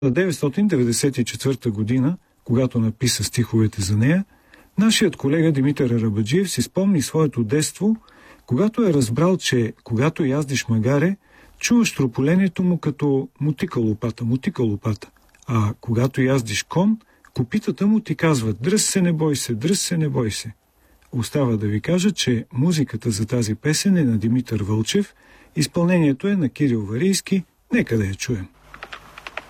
1994 година, когато написа стиховете за нея, нашият колега Димитър Арабаджиев си спомни своето детство, когато е разбрал, че когато яздиш магаре, чуваш трополението му като мутика лопата, а когато яздиш кон, копитата му ти казват дръж се, не бой се, дръж се, не бой се. Остава да ви кажа, че музиката за тази песен е на Димитър Вълчев, изпълнението е на Кирил Варийски, нека да я чуем.